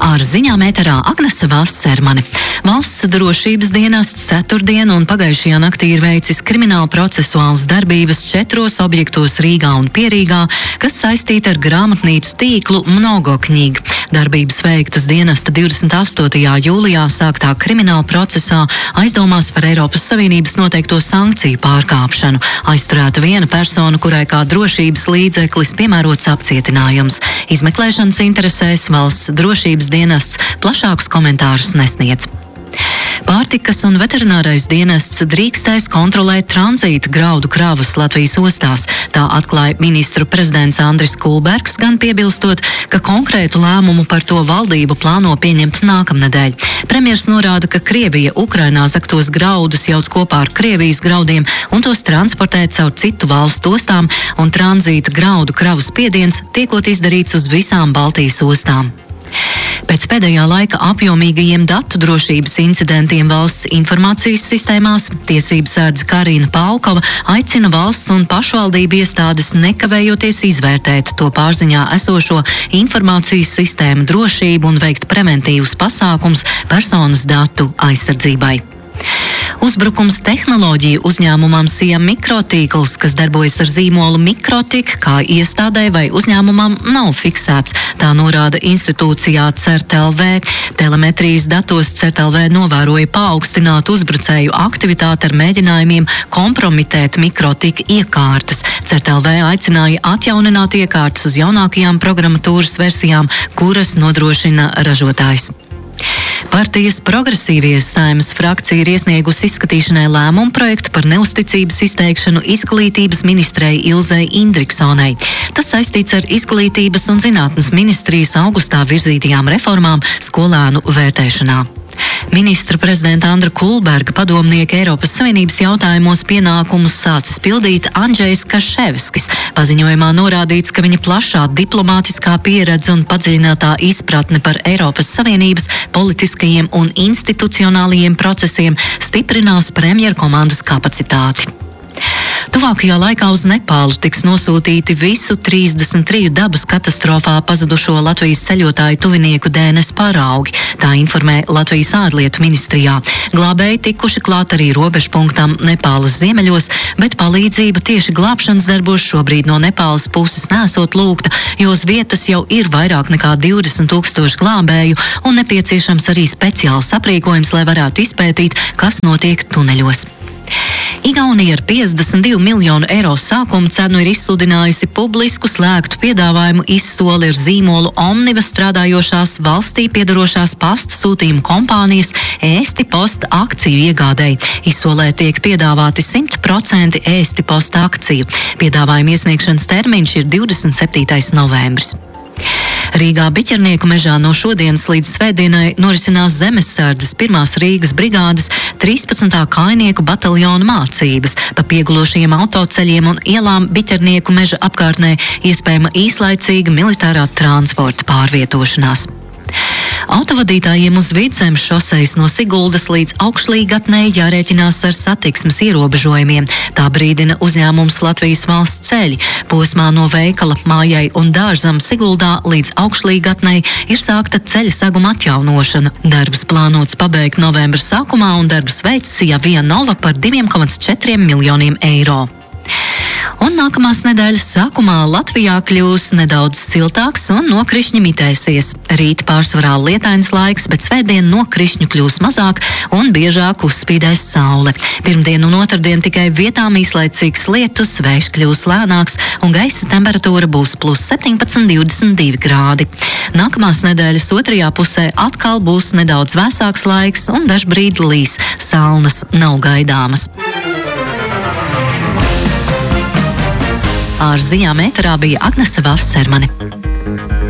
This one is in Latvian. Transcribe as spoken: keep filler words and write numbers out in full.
Ar ziņām ēterā Agnese Vassermane. Valsts drošības dienests ceturtdien un pagājušajā naktī ir veicis krimināla procesuāls darbības četros objektos Rīgā un Pierīgā, kas saistīti ar grāmatnīcu tīklu Mnogokņig. Darbības veiktas dienesta divdesmit astotajā jūlijā sāktā krimināla procesā aizdomās par Eiropas Savienības noteikto sankciju pārkāpšanu. Aizturēta viena persona, kurai kā drošības līdzeklis piemērots apcietinājums. Izmeklēšanas interesēs valsts drošības dienests plašākus komentārus nesniedz. Pārtikas un veterinārais dienests drīkstēs kontrolēt tranzīta graudu kravas Latvijas ostās. Tā atklāja ministru prezidents Andris Kulbergs, gan piebilstot, ka konkrētu lēmumu par to valdība plāno pieņemt nākamnedēļ. Premjers norāda, ka Krievija Ukrainā zaktos graudus jauc kopā ar Krievijas graudiem un tos transportē caur citu valstu ostām, un tranzīta graudu kravas spiediens tiekot izdarīts uz visām Baltijas ostām. Pēc pēdējā laika apjomīgajiem datu drošības incidentiem valsts informācijas sistēmās tiesības sārdze Karina Palkova aicina valsts un pašvaldību iestādes nekavējoties izvērtēt to pārziņā esošo informācijas sistēmu drošību un veikt preventīvus pasākums personas datu aizsardzībai. Uzbrukums tehnoloģiju uzņēmumam Siem Mikrotīkls, kas darbojas ar zīmolu Mikrotik, kā iestādē vai uzņēmumam nav fiksēts, tā norāda institūcijā CERT L V. Telemetrijas datos CERT L V novēroja paaugstinātu uzbrucēju aktivitāti ar mēģinājumiem kompromitēt Mikrotik iekārtas. CERT L V aicināja atjaunināt iekārtas uz jaunākajām programmatūras versijām, kuras nodrošina ražotājs. Partijas progresīvie Saeimas frakcija ir iesniegusi izskatīšanai lēmumu projektu par neusticības izteikšanu izglītības ministrei Ilzei Indriksonai. Tas saistīts ar izglītības un zinātnes ministrijas augustā virzītajām reformām skolēnu vērtēšanā. Ministra prezidenta Andra Kulberga padomnieka Eiropas Savienības jautājumos pienākumus sācis pildīt Andžejs Kaševskis. Paziņojumā norādīts, ka viņa plašā diplomātiskā pieredze un padziļinātā izpratne par Eiropas Savienības politiskajiem un institucionālajiem procesiem stiprinās premjerkomandas kapacitāti. Tuvākajā laikā uz Nepālu tiks nosūtīti visu trīsdesmit triju dabas katastrofā pazudušo Latvijas ceļotāju tuvinieku D N S paraugi, tā informē Latvijas ārlietu ministrijā. Glābēji tikuši klāt arī robežpunktam Nepālas ziemeļos, bet palīdzība tieši glābšanas darbos šobrīd no Nepālas puses nesot lūgta, jo uz vietas jau ir vairāk nekā divdesmit tūkstoši glābēju un nepieciešams arī speciāls aprīkojums, lai varētu izpētīt, kas notiek tuneļos. Igaunija ar piecdesmit divu miljonu eiro sākuma cenu ir izsludinājusi publisku slēgtu piedāvājumu izsoli ar zīmolu Omniva strādājošās valstī piedarošās pasta sūtījuma kompānijas Ēsti Posta akciju iegādēji. Izsolē tiek piedāvāti simt procenti Ēsti Posta akciju. Piedāvājuma iesniegšanas termiņš ir divdesmit septītais novembris. Rīgā Biķernieku mežā no šodienas līdz svētdienai norisinās zemessardzes pirmās Rīgas brigādes trīspadsmitā kājnieku bataljona mācības. Pa piegulošajiem autoceļiem un ielām Biķernieku meža apkārtnē iespējama īslaicīga militārā transporta pārvietošanās. Autovadītājiem uz Vidzemes šosejas no Siguldas līdz Augšlīgatnei jārēķinās ar satiksmes ierobežojumiem. Tā brīdina uzņēmums Latvijas valsts ceļi. Posmā no veikala mājai un dārzam Siguldā līdz Augšlīgatnei ir sākta ceļa saguma atjaunošana. Darbs plānots pabeigt novembra sākumā un darbus veids Javija Nova par diviem komats četriem miljoniem eiro. Un nākamās nedēļas sākumā Latvijā kļūs nedaudz siltāks un nokrišņi mitēsies. Rīt pārsvarā lietains laiks, bet svētdien nokrišņu kļūs mazāk un biežāk uzspīdēs saule. Pirmdien un otrdien tikai vietām īslaicīgs lietus, vējš kļūs lēnāks un gaisa temperatūra būs plus septiņpadsmit līdz divdesmit divi grādi. Nākamās nedēļas otrajā pusē atkal būs nedaudz vēsāks laiks un dažbrīd līs. Salnas nav gaidāmas. Ar ziņām ēterā bija Agnese Vassermane.